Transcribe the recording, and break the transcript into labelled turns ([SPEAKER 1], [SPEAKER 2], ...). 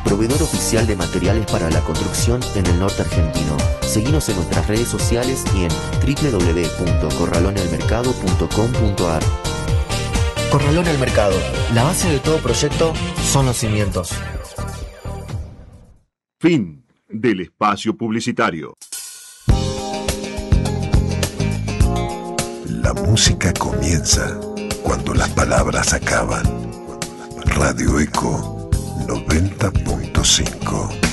[SPEAKER 1] proveedor oficial de materiales para la construcción en el norte argentino. Seguinos en nuestras redes sociales y en www.corralonelmercado.com.ar. Corralón al Mercado. La base de todo proyecto son los cimientos.
[SPEAKER 2] Fin del espacio publicitario.
[SPEAKER 3] La música comienza cuando las palabras acaban. Radio Eco 90.5.